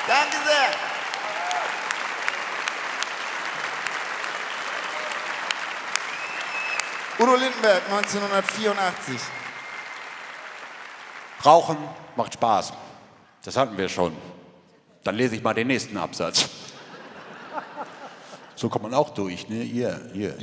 Danke sehr. Udo Lindenberg, 1984. Rauchen macht Spaß. Das hatten wir schon. Dann lese ich mal den nächsten Absatz. So kommt man auch durch, ne? Hier.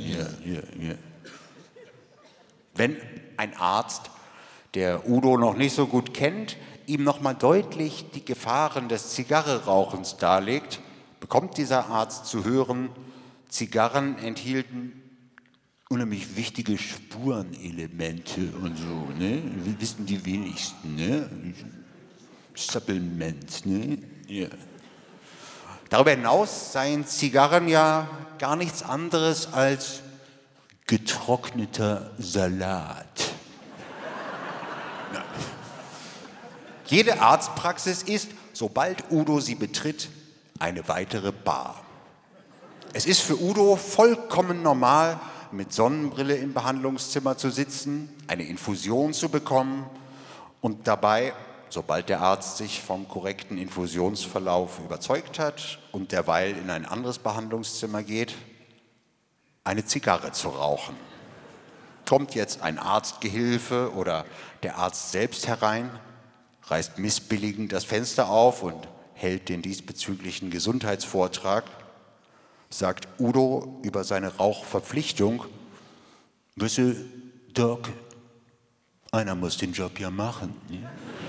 Wenn ein Arzt, der Udo noch nicht so gut kennt, ihm nochmal deutlich die Gefahren des Zigarrenrauchens darlegt, bekommt dieser Arzt zu hören, Zigarren enthielten unheimlich wichtige Spurenelemente und so, ne? Wissen die wenigsten, ne? Supplement, ne? Ja. Darüber hinaus seien Zigarren ja gar nichts anderes als getrockneter Salat. Ja. Jede Arztpraxis ist, sobald Udo sie betritt, eine weitere Bar. Es ist für Udo vollkommen normal, mit Sonnenbrille im Behandlungszimmer zu sitzen, eine Infusion zu bekommen und dabei, sobald der Arzt sich vom korrekten Infusionsverlauf überzeugt hat und derweil in ein anderes Behandlungszimmer geht, eine Zigarre zu rauchen. Kommt jetzt ein Arztgehilfe oder der Arzt selbst herein, reißt missbilligend das Fenster auf und hält den diesbezüglichen Gesundheitsvortrag, sagt Udo über seine Rauchverpflichtung: Wisse, Doc, einer muss den Job ja machen. Ne?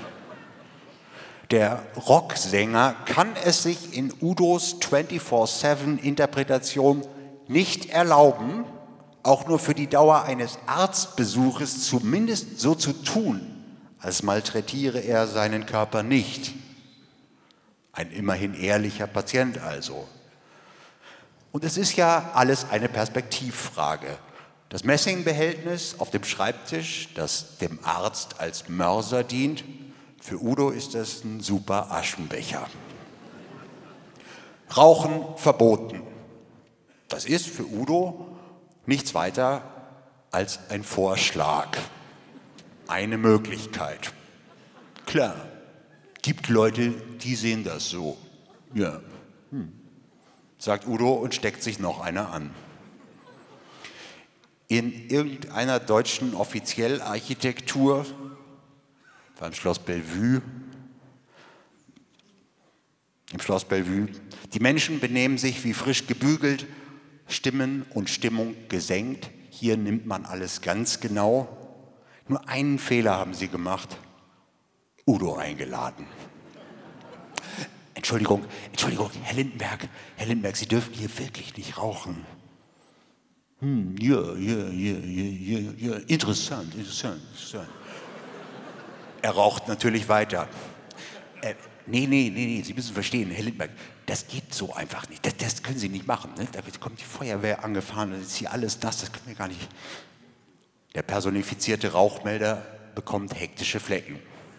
Der Rocksänger kann es sich in Udos 24/7-Interpretation nicht erlauben, auch nur für die Dauer eines Arztbesuches zumindest so zu tun, als malträtiere er seinen Körper nicht. Ein immerhin ehrlicher Patient also. Und es ist ja alles eine Perspektivfrage. Das Messingbehältnis auf dem Schreibtisch, das dem Arzt als Mörser dient, für Udo ist das ein super Aschenbecher. Rauchen verboten. Das ist für Udo nichts weiter als ein Vorschlag. Eine Möglichkeit. Klar, gibt Leute, die sehen das so. Ja. Sagt Udo und steckt sich noch einer an. In irgendeiner deutschen Offiziellarchitektur, beim Schloss Bellevue, im Schloss Bellevue, die Menschen benehmen sich wie frisch gebügelt, Stimmen und Stimmung gesenkt. Hier nimmt man alles ganz genau. Nur einen Fehler haben sie gemacht: Udo eingeladen. Entschuldigung, Herr Lindenberg, Sie dürfen hier wirklich nicht rauchen. Ja, interessant. Er raucht natürlich weiter. Nee, Sie müssen verstehen, Herr Lindenberg, das geht so einfach nicht. Das können Sie nicht machen. Ne? Da kommt die Feuerwehr angefahren, dann ist hier alles nass, das können wir gar nicht. Der personifizierte Rauchmelder bekommt hektische Flecken.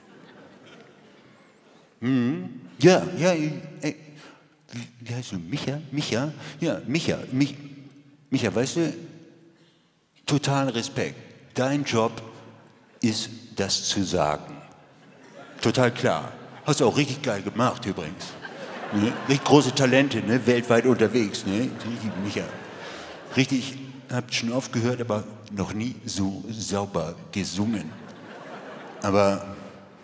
Ja, wie heißt du? Micha? Ja, Micha, weißt du, totalen Respekt. Dein Job ist, das zu sagen. Total klar. Hast du auch richtig geil gemacht übrigens. Ne? Richtig große Talente, ne? Weltweit unterwegs. Ne? Micha. Richtig, habt schon oft gehört, aber noch nie so sauber gesungen. Aber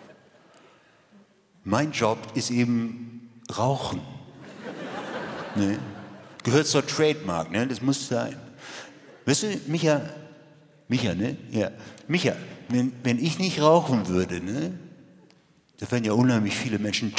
mein Job ist eben Rauchen. Ne? Gehört zur Trademark, ne? Das muss sein. Weißt du, Micha, ne? Ja. Micha, wenn ich nicht rauchen würde, ne? Da wären ja unheimlich viele Menschen